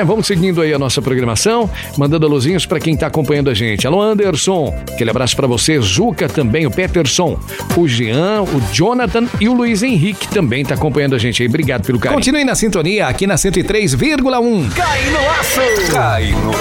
né? Vamos seguindo aí a nossa programação, mandando alôzinhos pra quem tá acompanhando a gente. Alô, Anderson, aquele abraço pra você, Zuca também, o Peterson, o Jean, o Jonathan e o Luiz Henrique também tá acompanhando a gente aí. Obrigado pelo carinho. Continue na sintonia aqui na 103,1. Cai no laço! Cai no